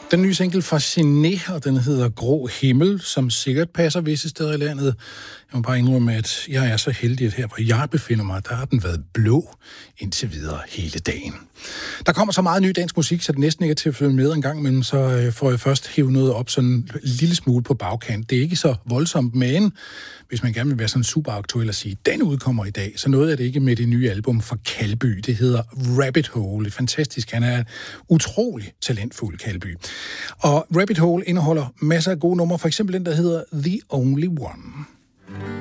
Den nye single fra Siné, og den hedder Grå Himmel, som sikkert passer visse steder i landet. Jeg må bare indrømme, at jeg er så heldig, at her, hvor jeg befinder mig, der har den været blå indtil videre hele dagen. Der kommer så meget ny dansk musik, så det næsten ikke er til at følge med en gang, men så får jeg først hæve noget op sådan en lille smule på bagkant. Det er ikke så voldsomt, men hvis man gerne vil være sådan super aktuel og sige, den udkommer i dag, så nåede jeg det ikke med det nye album fra Kalby. Det hedder Rabbit Hole. Fantastisk. Han er utrolig talentfuld, Kalby. Og Rabbit Hole indeholder masser af gode numre, for eksempel den, der hedder The Only One.